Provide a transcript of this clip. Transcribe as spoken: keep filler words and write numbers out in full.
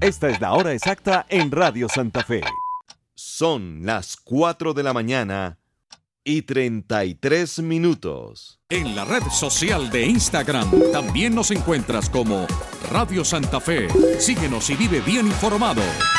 Esta es la hora exacta en Radio Santa Fe. Son las cuatro de la mañana y treinta y tres minutos. En la red social de Instagram también nos encuentras como Radio Santa Fe. Síguenos y vive bien informado.